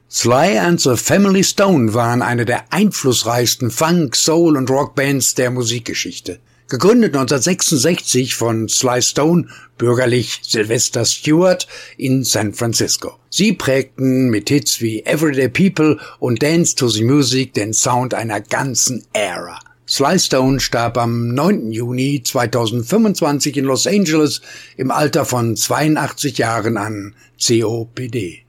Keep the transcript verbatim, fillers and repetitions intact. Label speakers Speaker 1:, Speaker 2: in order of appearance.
Speaker 1: Sly and the Family Stone waren eine der einflussreichsten Funk-, Soul- und Rockbands der Musikgeschichte. Gegründet neunzehnhundertsechsundsechzig von Sly Stone, bürgerlich Sylvester Stewart, in San Francisco. Sie prägten mit Hits wie Everyday People und Dance to the Music den Sound einer ganzen Ära. Sly Stone starb am neunten Juni zweitausendfünfundzwanzig in Los Angeles im Alter von zweiundachtzig Jahren an C O P D.